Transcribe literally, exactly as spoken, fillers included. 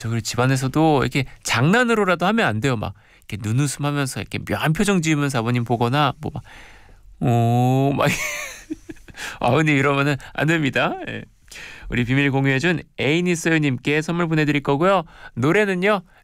저 그리고 집안에서도 이렇게 장난으로라도 하면 안 돼요. 막 이렇게 눈웃음하면서 이렇게 묘한 표정 지으면서 아버님 보거나 뭐 막 오 막 아버님 이러면은 안 됩니다. 예. 우리 비밀 공유해준 애인 있어요님께 선물 보내드릴 거고요. 노래는요